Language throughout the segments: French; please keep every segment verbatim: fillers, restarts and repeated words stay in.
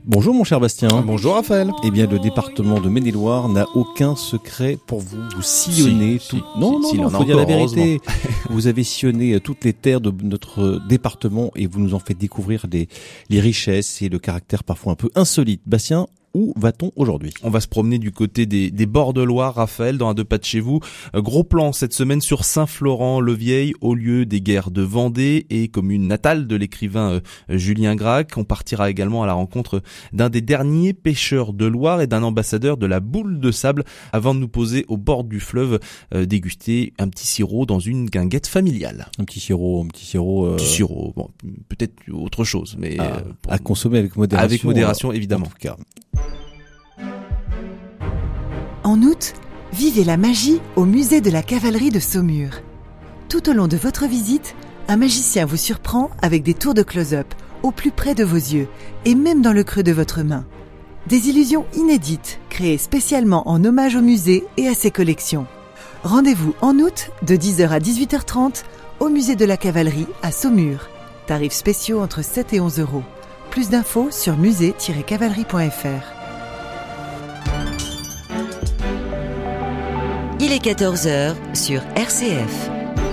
Bonjour mon cher Bastien. Bonjour Raphaël. Eh bien le département de Maine-et-Loire n'a aucun secret pour vous. Vous sillonnez si, tout. Si, non, si, non, si, non, faut dire la vérité. heureusement. Vous avez sillonné toutes les terres de notre département et vous nous en faites découvrir des, les richesses et le caractère parfois un peu insolite. Bastien, où va-t-on aujourd'hui ? On va se promener du côté des, des bords de Loire, Raphaël, dans un deux pas de chez vous. Gros plan cette semaine sur Saint-Florent-le-Vieil, au lieu des guerres de Vendée et commune natale de l'écrivain euh, Julien Gracq. On partira également à la rencontre d'un des derniers pêcheurs de Loire et d'un ambassadeur de la boule de sable avant de nous poser au bord du fleuve, euh, déguster un petit sirop dans une guinguette familiale. Un petit sirop, un petit sirop. Euh... Un petit sirop, bon, peut-être autre chose, mais à, euh, pour... à consommer avec modération. Avec modération, euh, évidemment. En tout cas. En août, vivez la magie au musée de la cavalerie de Saumur. Tout au long de votre visite, un magicien vous surprend avec des tours de close-up au plus près de vos yeux et même dans le creux de votre main. Des illusions inédites créées spécialement en hommage au musée et à ses collections. Rendez-vous en août de dix heures à dix-huit heures trente au musée de la cavalerie à Saumur. Tarifs spéciaux entre sept et onze euros. Plus d'infos sur musée tiret cavalerie point f r. Il est quatorze heures sur R C F.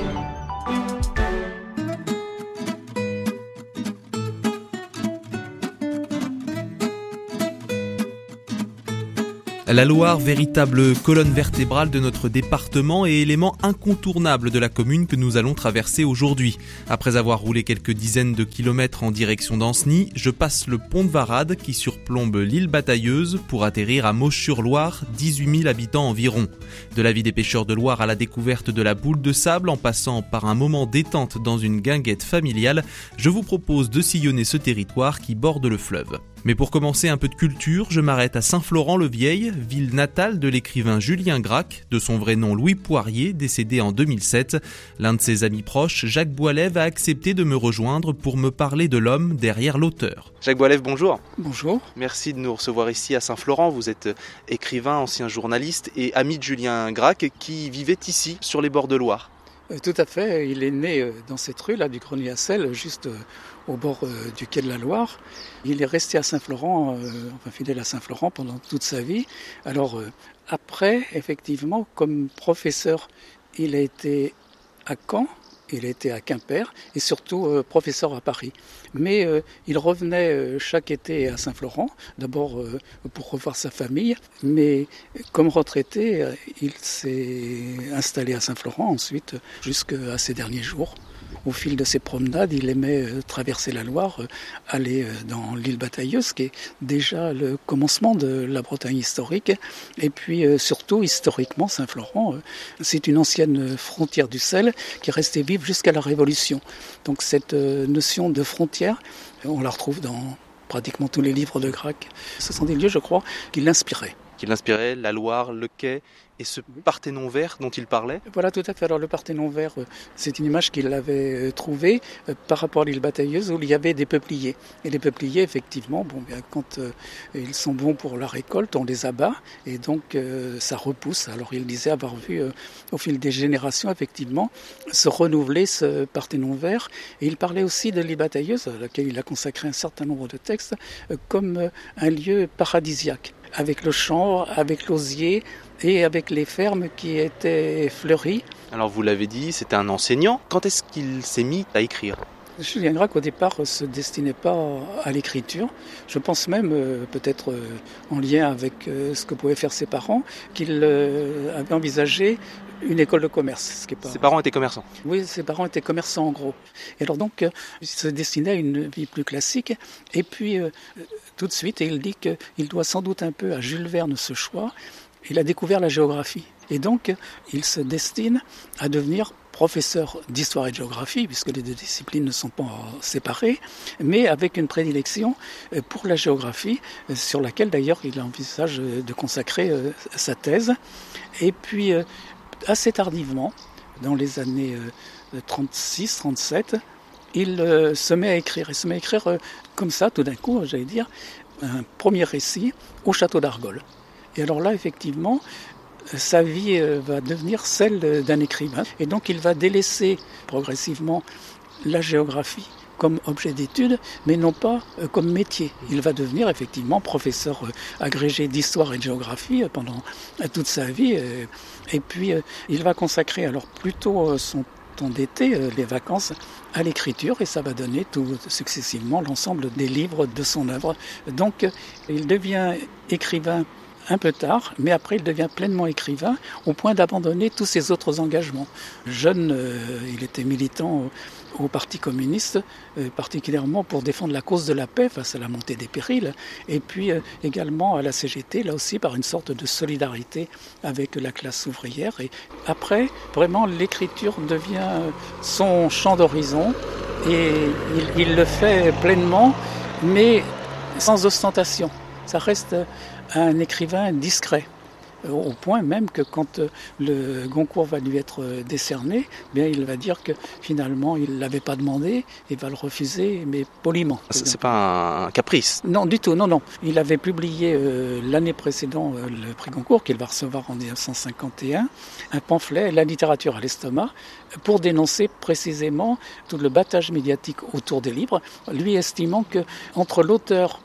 La Loire, véritable colonne vertébrale de notre département et élément incontournable de la commune que nous allons traverser aujourd'hui. Après avoir roulé quelques dizaines de kilomètres en direction d'Ancenis, je passe le pont de Varade qui surplombe l'île Batailleuse pour atterrir à Mauches-sur-Loire, dix-huit mille habitants environ. De la vie des pêcheurs de Loire à la découverte de la boule de sable en passant par un moment détente dans une guinguette familiale, je vous propose de sillonner ce territoire qui borde le fleuve. Mais pour commencer un peu de culture, je m'arrête à Saint-Florent-le-Vieil, ville natale de l'écrivain Julien Gracq, de son vrai nom Louis Poirier, décédé en deux mille sept. L'un de ses amis proches, Jacques Boilève, a accepté de me rejoindre pour me parler de l'homme derrière l'auteur. Jacques Boilève, bonjour. Bonjour. Merci de nous recevoir ici à Saint-Florent. Vous êtes écrivain, ancien journaliste et ami de Julien Gracq qui vivait ici, sur les bords de Loire. Tout à fait, il est né dans cette rue là du Grenier à Sel, juste au bord du quai de la Loire. Il est resté à Saint-Florent, enfin fidèle à Saint-Florent pendant toute sa vie. Alors après, effectivement, comme professeur, il a été à Caen, il a été à Quimper et surtout euh, professeur à Paris. Mais euh, il revenait euh, chaque été à Saint-Florent, d'abord euh, pour revoir sa famille, mais comme retraité, euh, il s'est installé à Saint-Florent ensuite jusqu'à ses derniers jours. Au fil de ses promenades, il aimait euh, traverser la Loire, euh, aller euh, dans l'île Batailleuse, qui est déjà le commencement de la Bretagne historique. Et puis euh, surtout, historiquement, Saint-Florent, euh, c'est une ancienne frontière du sel qui est restée vive jusqu'à la Révolution. Donc cette euh, notion de frontière, on la retrouve dans pratiquement tous les livres de Gracq. Ce sont des lieux, je crois, qui l'inspiraient. Qui l'inspirait, la Loire, le quai et ce Parthénon vert dont il parlait. Voilà, tout à fait. Alors le Parthénon vert, c'est une image qu'il avait trouvée par rapport à l'île Batailleuse où il y avait des peupliers. Et les peupliers, effectivement, bon, bien, quand euh, ils sont bons pour la récolte, on les abat et donc euh, ça repousse. Alors il disait avoir vu euh, au fil des générations, effectivement, se renouveler ce Parthénon vert. Et il parlait aussi de l'île Batailleuse, à laquelle il a consacré un certain nombre de textes, euh, comme euh, un lieu paradisiaque, avec le champ, avec l'osier et avec les fermes qui étaient fleuries. Alors vous l'avez dit, c'était un enseignant. Quand est-ce qu'il s'est mis à écrire ? Julien Gracq, au départ, ne se destinait pas à l'écriture. Je pense même, euh, peut-être euh, en lien avec euh, ce que pouvaient faire ses parents, qu'il euh, avait envisagé une école de commerce. Ce qui est pas... Ses parents étaient commerçants ? Oui, ses parents étaient commerçants en gros. Et alors donc, euh, il se destinait à une vie plus classique. Et puis, euh, tout de suite, il dit qu'il doit sans doute un peu à Jules Verne ce choix. Il a découvert la géographie. Et donc, il se destine à devenir professeur d'histoire et de géographie, puisque les deux disciplines ne sont pas séparées, mais avec une prédilection pour la géographie, sur laquelle d'ailleurs il envisage de consacrer sa thèse. Et puis, assez tardivement, dans les années trente-six trente-sept, il se met à écrire. Il se met à écrire comme ça, tout d'un coup, j'allais dire, un premier récit au château d'Argol. Et alors là, effectivement, sa vie va devenir celle d'un écrivain. Et donc, il va délaisser progressivement la géographie comme objet d'étude, mais non pas euh, comme métier. Il va devenir effectivement professeur euh, agrégé d'histoire et de géographie euh, pendant euh, toute sa vie. Euh, et puis, euh, il va consacrer alors plutôt euh, son temps d'été, euh, les vacances, à l'écriture, et ça va donner tout successivement l'ensemble des livres de son œuvre. Donc, euh, il devient écrivain un peu tard, mais après il devient pleinement écrivain au point d'abandonner tous ses autres engagements. Jeune, euh, il était militant au, au Parti communiste, euh, particulièrement pour défendre la cause de la paix face à la montée des périls, et puis euh, également à la C G T, là aussi par une sorte de solidarité avec la classe ouvrière. Et après, vraiment, l'écriture devient son champ d'horizon, et il, il le fait pleinement, mais sans ostentation. Ça reste un écrivain discret, au point même que quand le Goncourt va lui être décerné, bien il va dire que finalement il ne l'avait pas demandé, il va le refuser, mais poliment. C'est pas un caprice? Non, du tout, non, non. Il avait publié euh, l'année précédente euh, le prix Goncourt, qu'il va recevoir en dix-neuf cent cinquante et un, un pamphlet, La littérature à l'estomac, pour dénoncer précisément tout le battage médiatique autour des livres, lui estimant que entre l'auteur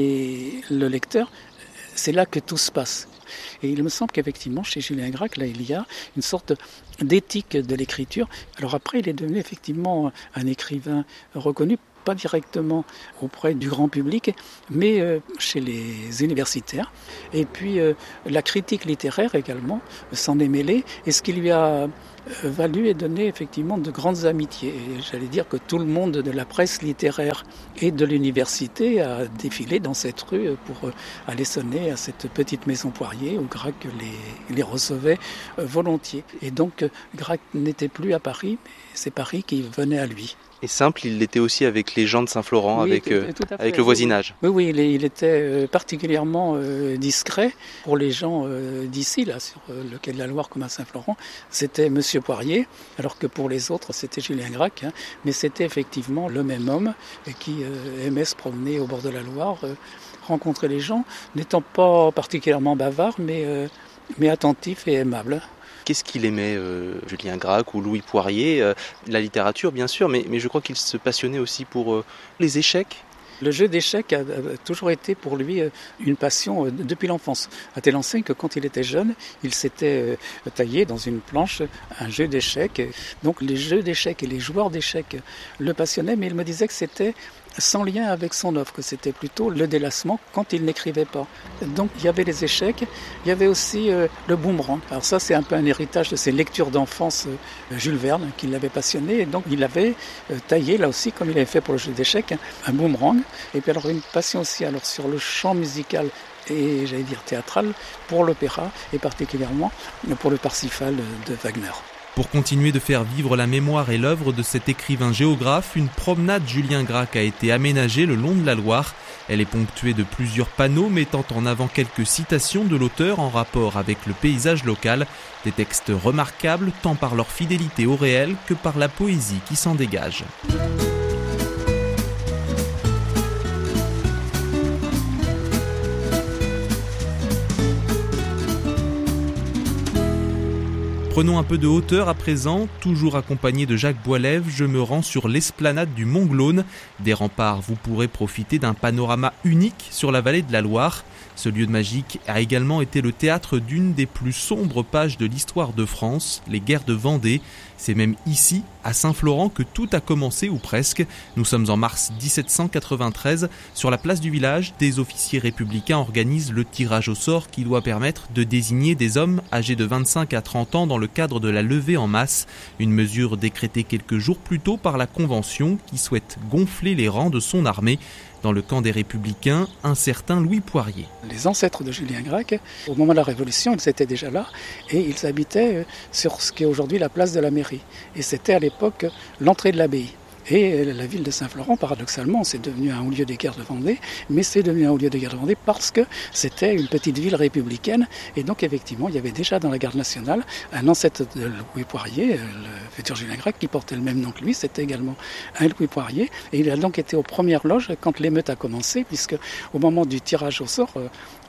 et le lecteur, c'est là que tout se passe. Et il me semble qu'effectivement, chez Julien Gracq, là, il y a une sorte d'éthique de l'écriture. Alors après, il est devenu effectivement un écrivain reconnu, pas directement auprès du grand public, mais euh, chez les universitaires. Et puis, euh, la critique littéraire également s'en est mêlée, et ce qui lui a valu et donné effectivement de grandes amitiés. Et j'allais dire que tout le monde de la presse littéraire et de l'université a défilé dans cette rue pour aller sonner à cette petite maison Poirier où Gracq les, les recevait volontiers. Et donc Gracq n'était plus à Paris, mais c'est Paris qui venait à lui. Et simple, il l'était aussi avec les gens de Saint-Florent, oui, avec, tout, euh, tout avec le voisinage. Oui, oui, il, il était particulièrement euh, discret pour les gens euh, d'ici, là, sur euh, le quai de la Loire comme à Saint-Florent. C'était Monsieur Poirier, alors que pour les autres, c'était Julien Gracq. Hein, mais c'était effectivement le même homme euh, qui euh, aimait se promener au bord de la Loire, euh, rencontrer les gens, n'étant pas particulièrement bavard, mais, euh, mais attentif et aimable. Qu'est-ce qu'il aimait, euh, Julien Gracq ou Louis Poirier? euh, La littérature, bien sûr, mais, mais je crois qu'il se passionnait aussi pour euh, les échecs. Le jeu d'échecs a, a toujours été pour lui une passion depuis l'enfance. À telle enseigne que quand il était jeune, il s'était taillé dans une planche un jeu d'échecs. Donc les jeux d'échecs et les joueurs d'échecs le passionnaient, mais il me disait que c'était sans lien avec son œuvre, que c'était plutôt le délassement quand il n'écrivait pas. Donc il y avait les échecs, il y avait aussi euh, le boomerang. Alors ça c'est un peu un héritage de ses lectures d'enfance, euh, Jules Verne, qui l'avait passionné, et donc il avait euh, taillé là aussi, comme il avait fait pour le jeu d'échecs, un boomerang. Et puis alors une passion aussi alors sur le chant musical et j'allais dire théâtral, pour l'opéra et particulièrement pour le Parsifal de Wagner. Pour continuer de faire vivre la mémoire et l'œuvre de cet écrivain géographe, une promenade Julien Gracq a été aménagée le long de la Loire. Elle est ponctuée de plusieurs panneaux mettant en avant quelques citations de l'auteur en rapport avec le paysage local. Des textes remarquables tant par leur fidélité au réel que par la poésie qui s'en dégage. Prenons un peu de hauteur à présent, toujours accompagné de Jacques Boilève, je me rends sur l'esplanade du Mont-Glaune. Des remparts, vous pourrez profiter d'un panorama unique sur la vallée de la Loire. Ce lieu de magique a également été le théâtre d'une des plus sombres pages de l'histoire de France, les guerres de Vendée. C'est même ici, à Saint-Florent, que tout a commencé, ou presque. Nous sommes en mars dix-sept cent quatre-vingt-treize. Sur la place du village, des officiers républicains organisent le tirage au sort qui doit permettre de désigner des hommes âgés de vingt-cinq à trente ans dans le cadre de la levée en masse. Une mesure décrétée quelques jours plus tôt par la Convention qui souhaite gonfler les rangs de son armée. Dans le camp des Républicains, un certain Louis Poirier. Les ancêtres de Julien Gracq, au moment de la Révolution, ils étaient déjà là et ils habitaient sur ce qui est aujourd'hui la place de la mairie. Et c'était à l'époque l'entrée de l'abbaye. Et la ville de Saint-Florent, paradoxalement, c'est devenu un haut lieu des guerres de Vendée, mais c'est devenu un haut lieu des guerres de Vendée parce que c'était une petite ville républicaine. Et donc, effectivement, il y avait déjà dans la garde nationale un ancêtre de Louis Poirier, le futur Julien Gracq, qui portait le même nom que lui. C'était également un Louis Poirier. Et il a donc été aux premières loges quand l'émeute a commencé, puisque au moment du tirage au sort,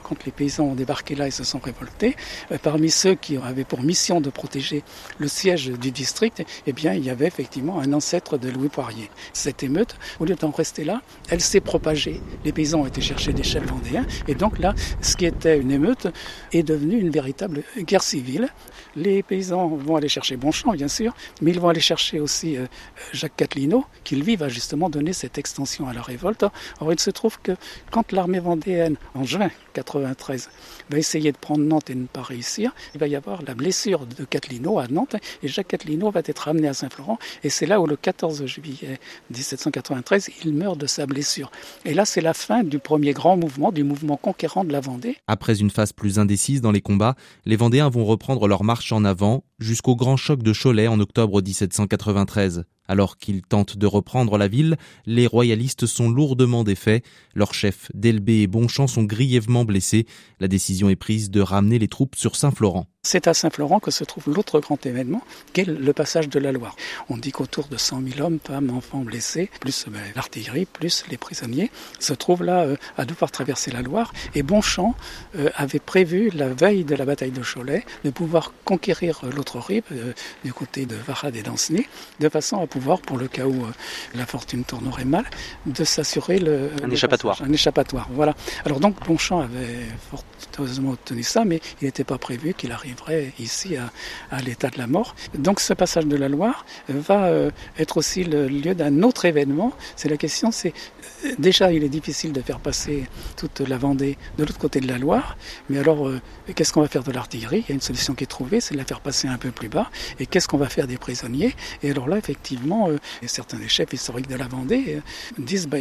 quand les paysans ont débarqué là et se sont révoltés, euh, parmi ceux qui avaient pour mission de protéger le siège du district, eh bien, il y avait effectivement un ancêtre de Louis Poirier. Cette émeute, au lieu d'en rester là, elle s'est propagée. Les paysans ont été chercher des chefs vendéens et donc là, ce qui était une émeute est devenu une véritable guerre civile. Les paysans vont aller chercher Bonchamp, bien sûr, mais ils vont aller chercher aussi euh, Jacques Catlino, qui lui va justement donner cette extension à la révolte. Or, il se trouve que quand l'armée vendéenne, en juin quatre-vingt-treize, va essayer de prendre Nantes et ne pas réussir, il va y avoir la blessure de Catlino à Nantes, et Jacques Catlino va être ramené à Saint-Florent, et c'est là où le quatorze juillet dix-sept cent quatre-vingt-treize, il meurt de sa blessure. Et là, c'est la fin du premier grand mouvement, du mouvement conquérant de la Vendée. Après une phase plus indécise dans les combats, les Vendéens vont reprendre leur marche en avant jusqu'au grand choc de Cholet en octobre dix-sept cent quatre-vingt-treize. Alors qu'ils tentent de reprendre la ville, les royalistes sont lourdement défaits. Leurs chefs Delbé et Bonchamp sont grièvement blessés. La décision est prise de ramener les troupes sur Saint-Florent. C'est à Saint-Florent que se trouve l'autre grand événement, qui est le passage de la Loire. On dit qu'autour de cent mille hommes, femmes, enfants blessés, plus ben, l'artillerie, plus les prisonniers, se trouvent là euh, à devoir traverser la Loire. Et Bonchamp euh, avait prévu, la veille de la bataille de Cholet, de pouvoir conquérir euh, l'autre rive, euh, du côté de Varade et d'Ancenis, de façon à pouvoir, pour le cas où euh, la fortune tournerait mal, de s'assurer le, un le échappatoire. Passage, un échappatoire, voilà. Alors donc Bonchamp avait fort heureusement obtenu ça, mais il n'était pas prévu qu'il arriverait ici à, à l'état de la mort. Donc ce passage de la Loire va euh, être aussi le lieu d'un autre événement. C'est la question, c'est déjà il est difficile de faire passer toute la Vendée de l'autre côté de la Loire, mais alors euh, qu'est-ce qu'on va faire de l'artillerie? Il y a une solution qui est trouvée, c'est de la faire passer un peu plus bas. Et qu'est-ce qu'on va faire des prisonniers? Et alors là, effectivement, euh, certains des chefs historiques de la Vendée euh, disent bah,